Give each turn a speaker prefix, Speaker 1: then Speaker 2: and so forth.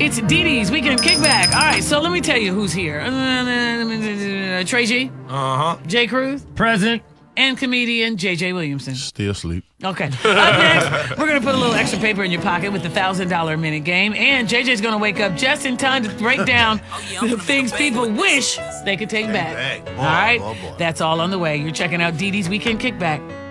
Speaker 1: It's Dee Dee's Weekend Kickback. All right, so let me tell you who's here. Trey G. Jay Cruz.
Speaker 2: Present.
Speaker 1: And comedian J.J. Williamson.
Speaker 3: Still asleep.
Speaker 1: Okay. Up next, we're going to put a little extra paper in your pocket with the $1,000 minute game. And JJ's going to wake up just in time to break down the things people wish they could take back. All right? That's all on the way. You're checking out Dee Dee's Weekend Kickback.